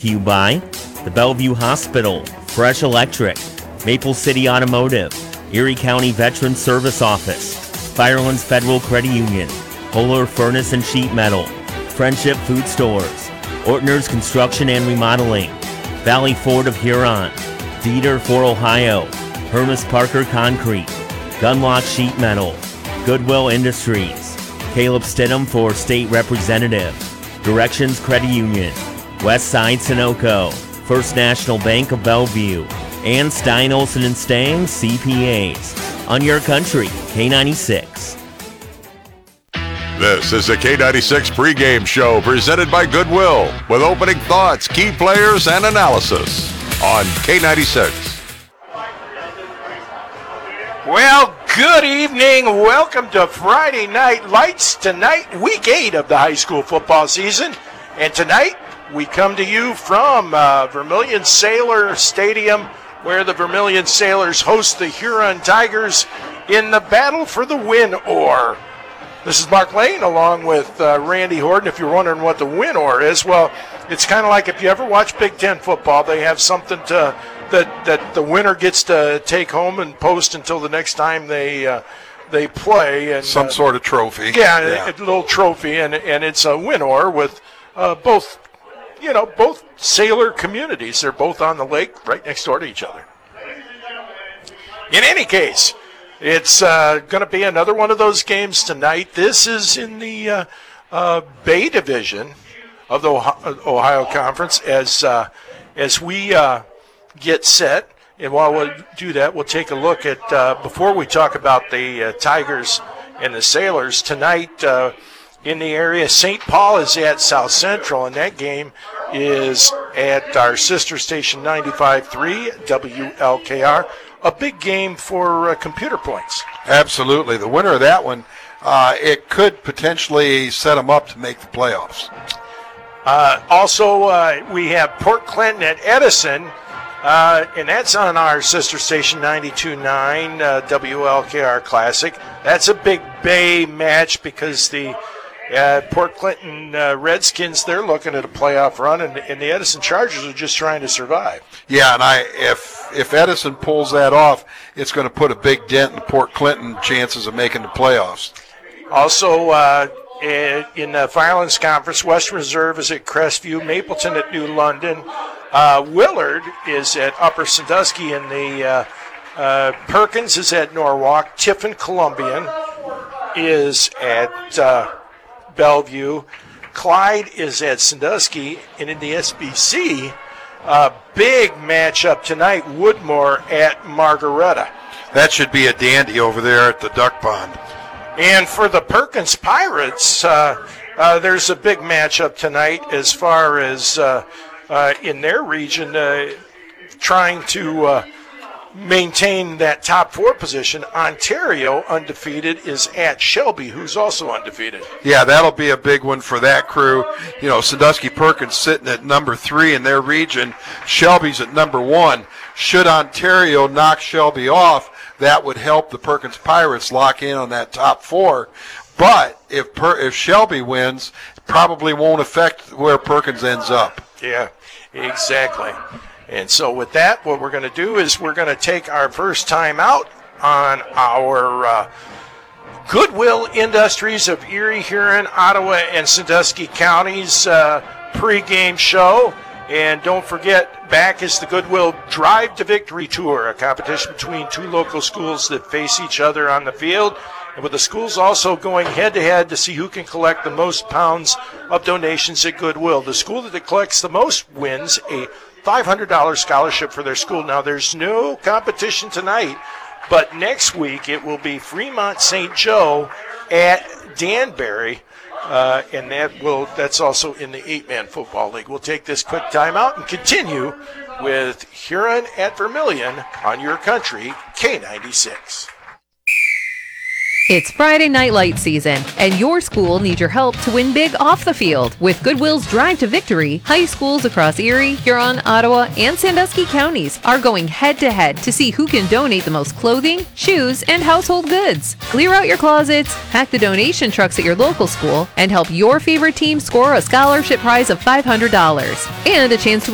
to you by the Bellevue Hospital, Fresh Electric, Maple City Automotive, Erie County Veterans Service Office, Firelands Federal Credit Union, Polar Furnace and Sheet Metal, Friendship Food Stores, Ortner's Construction and Remodeling, Valley Ford of Huron, Dieter for Ohio, Hermes Parker Concrete, Gunlock Sheet Metal, Goodwill Industries, Caleb Stidham for State Representative, Directions Credit Union, West Side Sunoco, First National Bank of Bellevue, and Stein Olson and Stang CPAs. On your country, K96. This is the K96 pregame show presented by Goodwill with opening thoughts, key players, and analysis on K96. Well, good evening. Welcome to Friday Night Lights. Tonight, week 8 of the high school football season. And tonight, we come to you from Vermilion Sailor Stadium, where the Vermilion Sailors host the Huron Tigers in the battle for the win-or. This is Mark Lane along with Randy Horton. If you're wondering what the win-or is, well, it's kind of like if you ever watch Big Ten football, they have something that the winner gets to take home and post until the next time they play. And some sort of trophy. Yeah, a little trophy, and it's a win-or with both sailor communities. They're both on the lake right next door to each other. In any case, it's going to be another one of those games tonight. This is in the Bay Division of the Ohio Conference as we get set. And while we'll do that, we'll take a look at, before we talk about the Tigers and the Sailors, tonight in the area, St. Paul is at South Central, and that game is at our sister station 95.3 WLKR. A big game for computer points. Absolutely. The winner of that one, it could potentially set them up to make the playoffs. Also, we have Port Clinton at Edison, and that's on our sister station 92.9 WLKR Classic. That's a big Bay match because the Port Clinton Redskins, they're looking at a playoff run, and the Edison Chargers are just trying to survive. Yeah, and if Edison pulls that off, it's going to put a big dent in Port Clinton chances of making the playoffs. Also, in the Firelands Conference, Western Reserve is at Crestview, Mapleton at New London, Willard is at Upper Sandusky, and the Perkins is at Norwalk, Tiffin Columbian is at Bellevue, Clyde is at Sandusky, and in the SBC, big matchup tonight, Woodmore at Margaretta. That should be a dandy over there at the Duck Pond. And for the Perkins Pirates, there's a big matchup tonight as far as in their region trying to maintain that top 4 position. Ontario, undefeated, is at Shelby, who's also undefeated. Yeah, that'll be a big one for that crew. You know, Sandusky Perkins sitting at number 3 in their region. Shelby's at number 1. Should Ontario knock Shelby off, that would help the Perkins Pirates lock in on that top 4. But if Shelby wins, it probably won't affect where Perkins ends up. Yeah, exactly. And so with that, what we're going to do is we're going to take our first time out on our Goodwill Industries of Erie, Huron, Ottawa, and Sandusky counties pregame show. And don't forget, back is the Goodwill Drive to Victory Tour, a competition between 2 local schools that face each other on the field. And with the schools also going head-to-head to see who can collect the most pounds of donations at Goodwill. The school that collects the most wins a $500 scholarship for their school. Now, there's no competition tonight, but next week it will be Fremont St. Joe at Danbury, and that's also in the 8-man football league. We'll take this quick timeout and continue with Huron at Vermilion on your country, K96. It's Friday Night Light season, and your school needs your help to win big off the field. With Goodwill's Drive to Victory, high schools across Erie, Huron, Ottawa, and Sandusky counties are going head-to-head to see who can donate the most clothing, shoes, and household goods. Clear out your closets, pack the donation trucks at your local school, and help your favorite team score a scholarship prize of $500 and a chance to